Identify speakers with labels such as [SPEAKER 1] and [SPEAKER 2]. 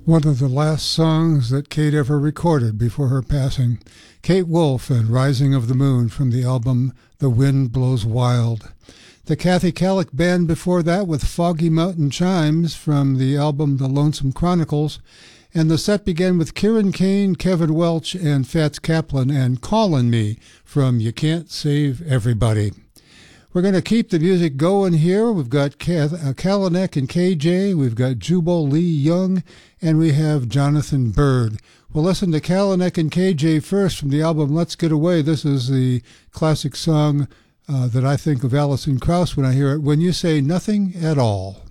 [SPEAKER 1] One of the last songs that Kate ever recorded before her passing. Kate Wolf and Rising of the Moon from the album The Wind Blows Wild. The Kathy Kallick Band before that with Foggy Mountain Chimes from the album The Lonesome Chronicles. And the set began with Kieran Kane, Kevin Welch, and Fats Kaplan and Callin' Me from You Can't Save Everybody. We're going to keep the music going here. We've got Kalanick and KJ, we've got Jubal Lee Young, and we have Jonathan Bird. We'll listen to Kalanick and KJ first from the album Let's Get Away. This is the classic song that I think of Alison Krauss when I hear it, When You Say Nothing at All.